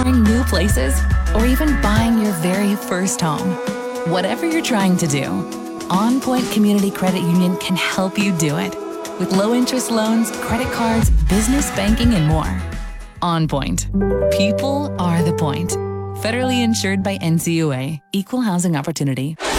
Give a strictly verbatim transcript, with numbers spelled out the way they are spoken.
exploring new places, or even buying your very first home. Whatever you're trying to do, OnPoint Community Credit Union can help you do it. With low-interest loans, credit cards, business banking, and more. OnPoint. People are the point. Federally insured by N C U A. Equal Housing Opportunity.